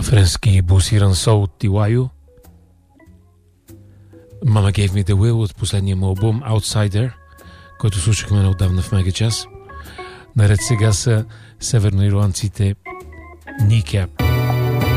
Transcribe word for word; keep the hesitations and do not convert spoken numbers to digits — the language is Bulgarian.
френски бусиран сол от Тилайо. Mama Gave Me The Will от последния му албум Outsider, който слушахме неотдавна в Мегачас. Наред сега са северноирландците Kneecap.